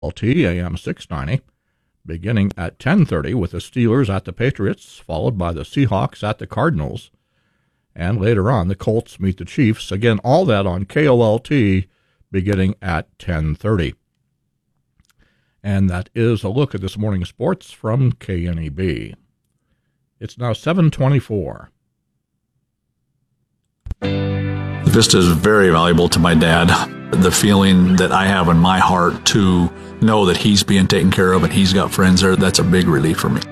KOLT AM 690, beginning at 10:30 with the Steelers at the Patriots, followed by the Seahawks at the Cardinals. And later on, the Colts meet the Chiefs. Again, all that on KOLT beginning at 10:30. And that is a look at this morning's sports from KNEB. It's now 7:24. Vista is very valuable to my dad. The feeling that I have in my heart to know that he's being taken care of and he's got friends there, that's a big relief for me.